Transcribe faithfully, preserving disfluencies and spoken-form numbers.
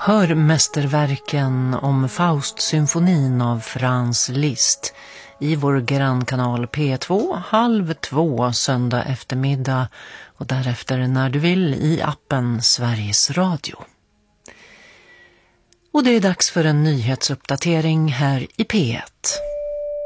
Hör mästerverken om Faust-symfonin av Franz Liszt i vår grannkanal P två halv två söndag eftermiddag och därefter när du vill i appen Sveriges Radio. Och det är dags för en nyhetsuppdatering här i P ett.